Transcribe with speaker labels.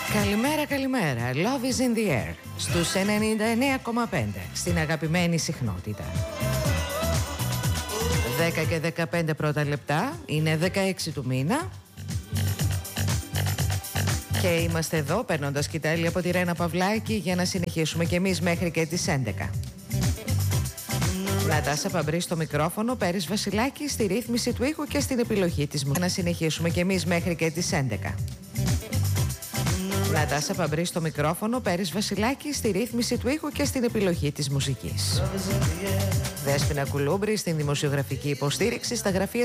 Speaker 1: Καλημέρα, καλημέρα. Love is in the air. Στους 99,5 στην αγαπημένη συχνότητα. 10 και 15 πρώτα λεπτά. Είναι 16 του μήνα. Και είμαστε εδώ παίρνοντας κοιτάλη από τη Ρένα Παυλάκη για να συνεχίσουμε κι εμείς μέχρι και τις 11. Νατάσα Παμπρή στο μικρόφωνο, Πέρης Βασιλάκη στη ρύθμιση του ήχου και στην επιλογή της μουσικής. Να συνεχίσουμε κι εμείς μέχρι και τις 11. Νατάσα Παμπρή στο μικρόφωνο, Πέρης Βασιλάκη στη ρύθμιση του ήχου και στην επιλογή της μουσικής. Δέσποινα Κουλούμπρη στην δημοσιογραφική υποστήριξη στα γραφεία